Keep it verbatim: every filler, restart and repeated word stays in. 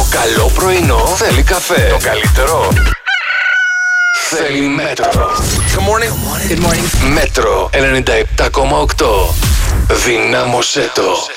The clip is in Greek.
καλό πρωινό θέλει καφέ. Το καλύτερο θέλει Μέτρο. Good morning. Good morning. Μέτρο ενενήντα επτά κόμμα οκτώ. Δυνάμωσέ το.